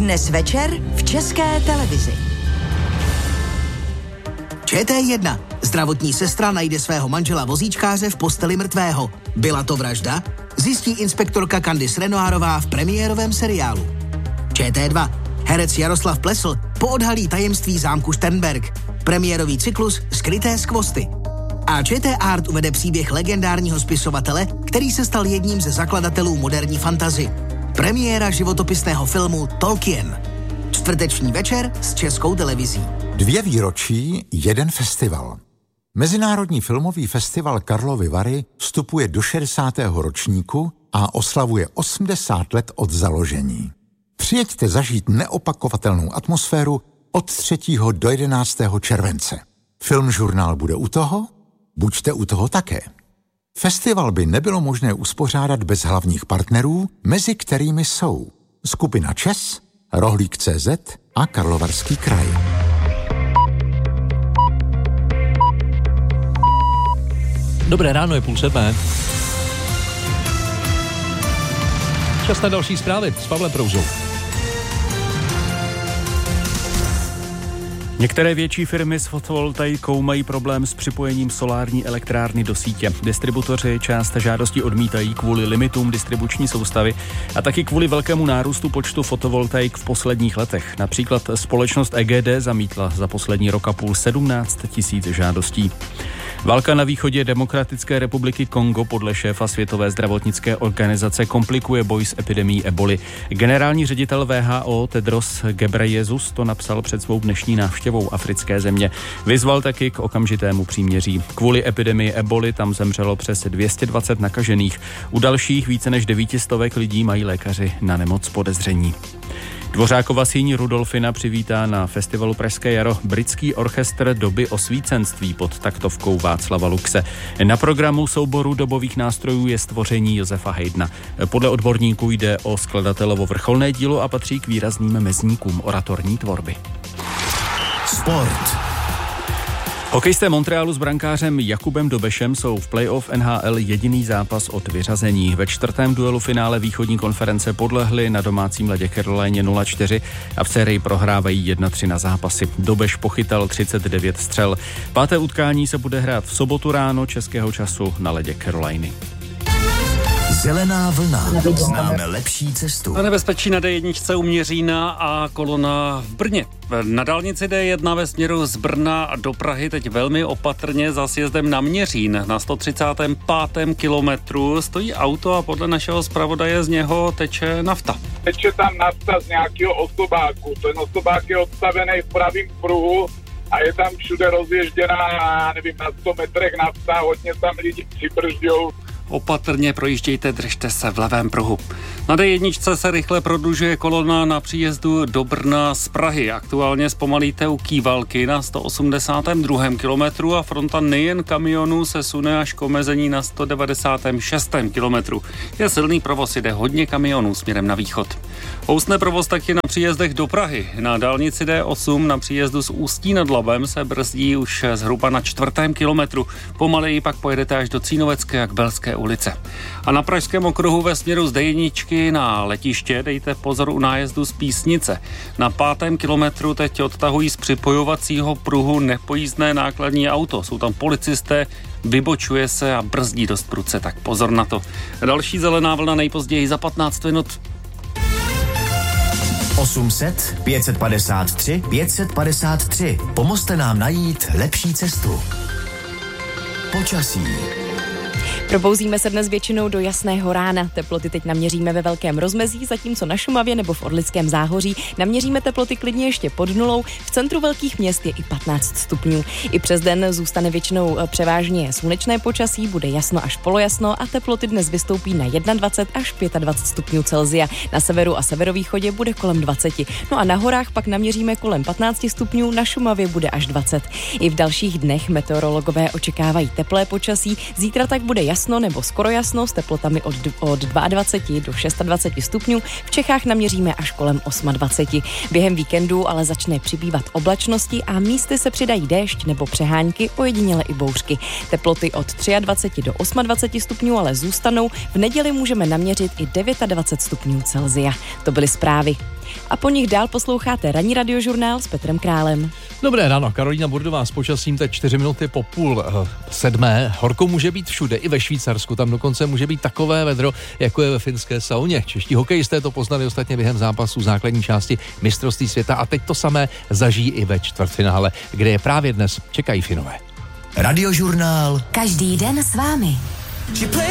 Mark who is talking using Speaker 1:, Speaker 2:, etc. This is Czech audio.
Speaker 1: Dnes večer v České televizi.
Speaker 2: ČT1. Zdravotní sestra najde svého manžela vozíčkáře v posteli mrtvého. Byla to vražda? Zjistí inspektorka Candice Renoirová v premiérovém seriálu. ČT2. Herec Jaroslav Plesl poodhalí tajemství zámku Sternberg. Premiérový cyklus Skryté skvosty. A ČT Art uvede příběh legendárního spisovatele, který se stal jedním ze zakladatelů moderní fantasy. Premiéra životopisného filmu Tolkien. Čtvrteční večer s Českou televizí.
Speaker 3: 2 výročí, 1 festival. Mezinárodní filmový festival Karlovy Vary vstupuje do 60. ročníku a oslavuje 80 let od založení. Přijeďte zažít neopakovatelnou atmosféru od 3. do 11. července. Filmžurnál bude u toho? Buďte u toho také. Festival by nebylo možné uspořádat bez hlavních partnerů, mezi kterými jsou skupina ČES, Rohlík.cz a Karlovarský kraj.
Speaker 4: Dobré ráno, je 6:30. Čas na další zprávy s Pavlem Prouzou.
Speaker 5: Některé větší firmy s fotovoltaikou mají problém s připojením solární elektrárny do sítě. Distributoři část žádostí odmítají kvůli limitům distribuční soustavy a taky kvůli velkému nárůstu počtu fotovoltaik v posledních letech. Například společnost EGD zamítla za poslední rok a půl 17 000 žádostí. Válka na východě Demokratické republiky Kongo podle šéfa Světové zdravotnické organizace komplikuje boj s epidemií eboli. Generální ředitel WHO Tedros Ghebreyesus to napsal před svou dnešní návštěvou africké země. Vyzval taky k okamžitému příměří. Kvůli epidemii eboli tam zemřelo přes 220 nakažených. U dalších více než 900 lidí mají lékaři na nemoc podezření. Dvořákova síň Rudolfina přivítá na festivalu Pražské jaro britský orchestr doby osvícenství pod taktovkou Václava Luxe. Na programu souboru dobových nástrojů je stvoření Josefa Haydna. Podle odborníků jde o skladatelovo vrcholné dílo a patří k výrazným mezníkům oratorní tvorby.
Speaker 2: Sport.
Speaker 5: Hokejisté Montrealu s brankářem Jakubem Dobešem jsou v playoff NHL jediný zápas od vyřazení. Ve 4. duelu finále východní konference podlehli na domácím ledě Carolině 0-4 a v sérii prohrávají 1-3 na zápasy. Dobeš pochytal 39 střel. 5. utkání se bude hrát v sobotu ráno českého času na ledě Caroliny.
Speaker 2: Zelená vlna. Známe lepší cestu.
Speaker 6: A nebezpečí na D1 u Měřína a kolona v Brně. Na dálnici D1 ve směru z Brna do Prahy teď velmi opatrně za sjezdem na Měřín. Na 135. kilometru stojí auto a podle našeho zpravodaje z něho teče nafta.
Speaker 7: Teče tam nafta z nějakého osobáku. Ten osobák je odstavený v pravým pruhu a je tam všude rozježděná, nevím, na 100 metrech nafta, hodně tam lidi přibržďou.
Speaker 6: Opatrně projíždějte, držte se v levém pruhu. Na D1 se rychle prodlužuje kolona na příjezdu do Brna z Prahy. Aktuálně zpomalíte u Kývalky na 182. kilometru a fronta nejen kamionů se sune až k omezení na 196. kilometru. Je silný provoz, jde hodně kamionů směrem na východ. Housne provoz taky na příjezdech do Prahy. Na dálnici D8 na příjezdu z Ústí nad Labem se brzdí už zhruba na 4. kilometru. Pomaleji pak pojedete až do Cínovecké a Kbelské ulice. A na Pražském okruhu ve směru z D1 na letiště dejte pozor u nájezdu z Písnice. Na 5. kilometru teď odtahují z připojovacího pruhu nepojízdné nákladní auto. Jsou tam policisté, vybočuje se a brzdí dost prudce, tak pozor na to. Další zelená vlna nejpozději za 15 minut.
Speaker 2: 800 553 553. Pomozte nám najít lepší cestu. Počasí.
Speaker 8: Probouzíme se dnes většinou do jasného rána. Teploty teď naměříme ve velkém rozmezí, zatímco na Šumavě nebo v Orlickém záhoří naměříme teploty klidně ještě pod nulou. V centru velkých měst je i 15 stupňů. I přes den zůstane většinou převážně slunečné počasí, bude jasno až polojasno a teploty dnes vystoupí na 21 až 25 stupňů Celsia. Na severu a severovýchodě bude kolem 20. No a na horách pak naměříme kolem 15 stupňů, na Šumavě bude až 20. I v dalších dnech meteorologové očekávají teplé počasí. Zítra tak bude jasno nebo skoro jasno s teplotami od 22 do 26 stupňů. V Čechách naměříme až kolem 28. Během víkendu ale začne přibývat oblačnosti a místy se přidají déšť nebo přehánky, ojediněle i bouřky. Teploty od 23 do 28 stupňů ale zůstanou. V neděli můžeme naměřit i 29 stupňů Celsia. To byly zprávy. A po nich dál posloucháte ranní radiožurnál s Petrem Králem.
Speaker 4: Dobré ráno, Karolína Burdová s počasím teď 4 minuty po 6:30. Horko může být všude, i ve Švýcarsku. Tam dokonce může být takové vedro, jako je ve finské sauně. Čeští hokejisté to poznali ostatně během zápasu základní části mistrovství světa a teď to samé zažijí i ve čtvrtfinále, kde je právě dnes čekají Finové.
Speaker 2: Radiožurnál.
Speaker 1: Každý den s vámi.